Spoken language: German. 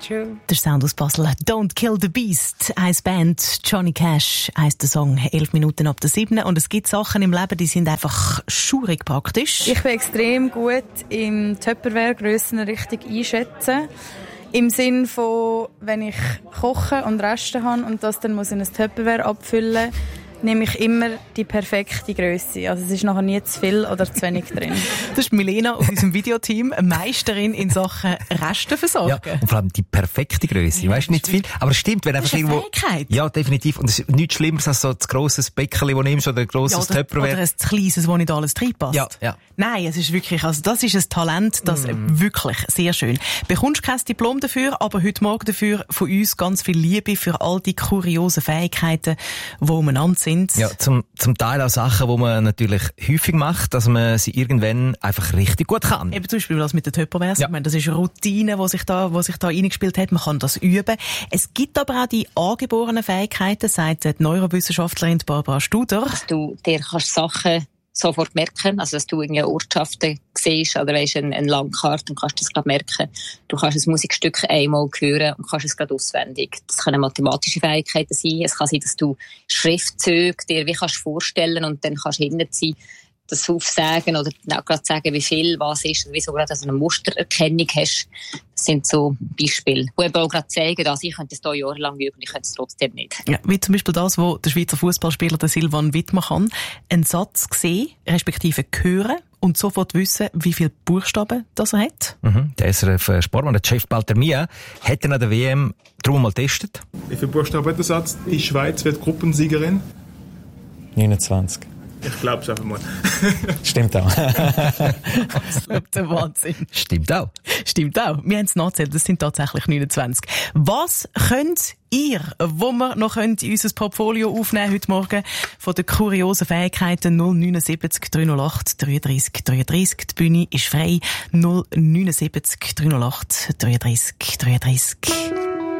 true. Der Sound aus Basel. Don't Kill the Beast. Eins Band, Johnny Cash, heisst der Song. 11 Minuten ab der 7. Und es gibt Sachen im Leben, die sind einfach schaurig praktisch. Ich bin extrem gut im Tupperware-Grössen richtig einschätzen. Im Sinn von, wenn ich koche und Reste habe und das dann muss in ein Tupperware abfüllen, nehme ich immer die perfekte Grösse. Also es ist nachher nie zu viel oder zu wenig drin. Das ist Milena aus unserem Videoteam, eine Meisterin in Sachen Resteversorgen. Ja, und vor allem die perfekte Grösse. Ja, weißt du, nicht zu viel. Aber es stimmt, wenn einfach irgendwo... Fähigkeit. Ja, definitiv. Und es ist nichts Schlimmeres als so ein grosses Bäckerli, das du nimmst, oder ein grosses Tupperware. Oder ein kleines, wo nicht alles reinpasst. Ja. Nein, es ist wirklich, also das ist ein Talent, das wirklich sehr schön. Bekommst kein Diplom dafür, aber heute Morgen dafür von uns ganz viel Liebe für all die kuriosen Fähigkeiten, die umeinander sind. Ja, zum Teil auch Sachen, die man natürlich häufig macht, dass man sie irgendwann einfach richtig gut kann. Eben zum Beispiel das mit der Tupperware. Ja. Ich meine, das ist eine Routine, die sich da eingespielt hat. Man kann das üben. Es gibt aber auch die angeborenen Fähigkeiten, sagt die Neurowissenschaftlerin Barbara Studer. Dass du dir kannst Sachen sofort merken, also dass du irgendwie Ortschaften siehst oder weisst eine Landkarte und kannst das gerade merken. Du kannst ein Musikstück einmal hören und kannst es gerade auswendig. Das können mathematische Fähigkeiten sein. Es kann sein, dass du Schriftzüge dir wie kannst vorstellen und dann kannst du hinten sein, das aufsagen oder auch gerade sagen, wie viel was ist und wieso gerade eine Mustererkennung hast. Das sind so Beispiele, die eben auch gerade zeigen, dass ich könnte es hier jahrelang üben, ich könnte es trotzdem nicht. Ja, wie zum Beispiel das, wo der Schweizer Fußballspieler der Silvan Wittmer kann. Einen Satz sehen, respektive hören und sofort wissen, wie viele Buchstaben das er hat. Der SRF-Sportmann, der Chef Baltermia, hat ihn an der WM darum mal getestet. Wie viele Buchstaben hat der Satz? Die Schweiz wird Gruppensiegerin? 29. Ich glaube es einfach mal. Stimmt auch. Absoluter Wahnsinn. Stimmt auch. Stimmt auch. Wir haben es nachgezählt, das sind tatsächlich 29. Was könnt ihr, wo wir noch in unser Portfolio aufnehmen heute Morgen von den kuriosen Fähigkeiten 079 308 33 33. Die Bühne ist frei. 079 308 33 33.